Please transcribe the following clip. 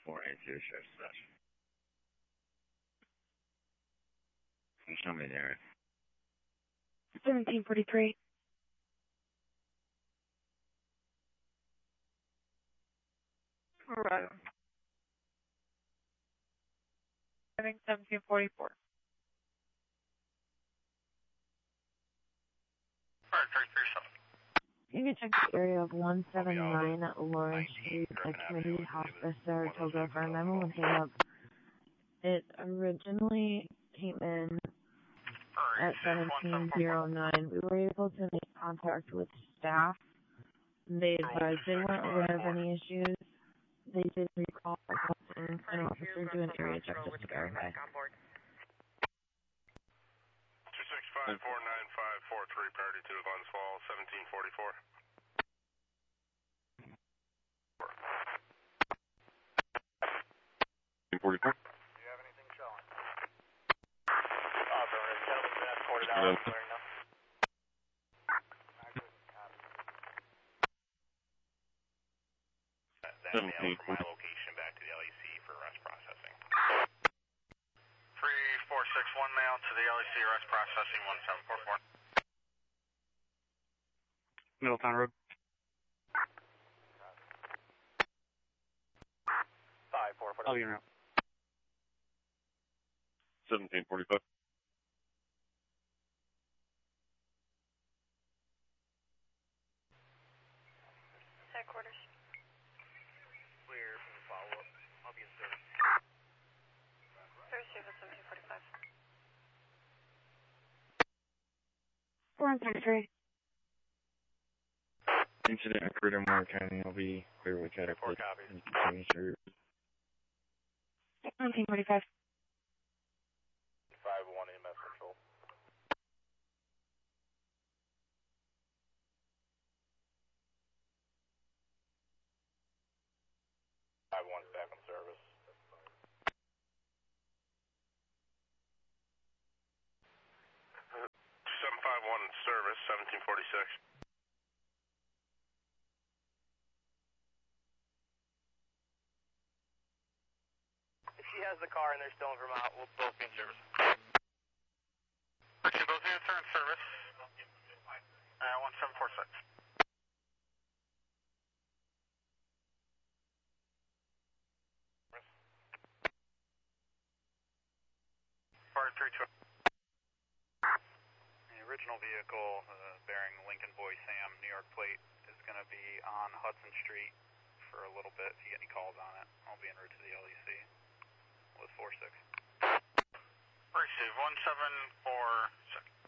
482 Sheriff's Station. Show me the area. 1743. Right. I think 1744. You can check the area of 179 Lawrence Street at Community Hospice, Saratoga for a 911 pickup. It originally came in at 1709. We were able to make contact with staff. They advised they weren't aware of any issues. They did recall an officer do an area check just to verify. 265-495-43, priority to Glens Falls, 1744. Do you have anything showing? escorted out. That mail from my location back to the LEC for arrest processing. 3461 mail to the LEC arrest processing 1744. Middletown Road. 54. Oh, you're out. 1745. Headquarters. Clear for the follow-up. I'll be in service. Thursday at 1745. 433. Incident occurred in Moore County. I'll be clear with that. 4 copies. 1745. 5-1 EMS control. 5-1's back in service. 2751 in service, 1746. If she has the car and they're still in Vermont, we'll both be in service. Actually, both units are in service. 1746. Fire 32. The original vehicle bearing Lincoln Boy Sam, New York plate, is going to be on Hudson Street for a little bit. If you get any calls on it, I'll be en route to the LEC with 46. Receive 1746.